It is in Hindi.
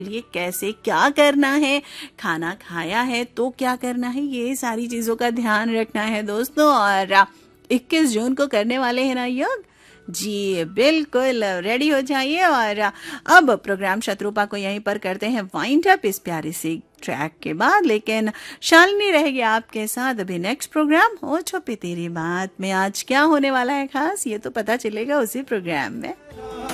लिए कैसे क्या करना है, खाना खाया है तो क्या करना है, ये सारी चीज़ों का ध्यान रखना है दोस्तों। और 21 जून को करने वाले हैं ना योग। जी बिल्कुल, रेडी हो जाइए। और अब प्रोग्राम शत्रुपा को यहीं पर करते हैं वाइंड अप इस प्यारी सी ट्रैक के बाद, लेकिन शालिनी रहेगी आपके साथ अभी नेक्स्ट प्रोग्राम ओ छुपी तेरी बात में। आज क्या होने वाला है खास, ये तो पता चलेगा उसी प्रोग्राम में।